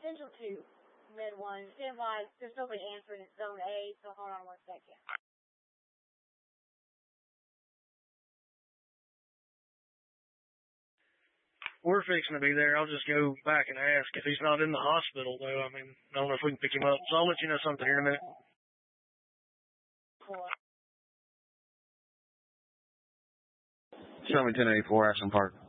Central 2, Med 1. Stand by. There's nobody answering at Zone A, so hold on 1 second. We're fixing to be there. I'll just go back and ask if he's not in the hospital, though. I mean, I don't know if we can pick him up. So I'll let you know something here in a minute. Show me 1084 Ashland Park.